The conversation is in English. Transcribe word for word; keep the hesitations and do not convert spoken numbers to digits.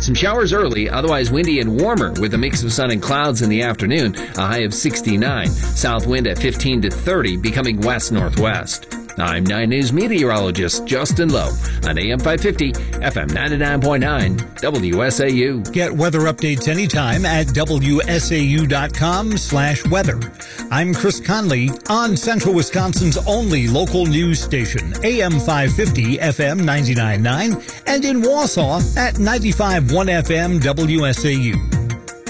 Some showers early, otherwise windy and warmer with a mix of sun and clouds in the afternoon, a high of sixty-nine. South wind at fifteen to thirty, becoming west-northwest. I'm nine News meteorologist Justin Lowe on A M five fifty, F M ninety-nine point nine, W S A U. Get weather updates anytime at W S A U dot com slash weather. I'm Chris Conley on Central Wisconsin's only local news station, A M five fifty, F M ninety-nine point nine, and in Wausau at ninety-five point one F M W S A U.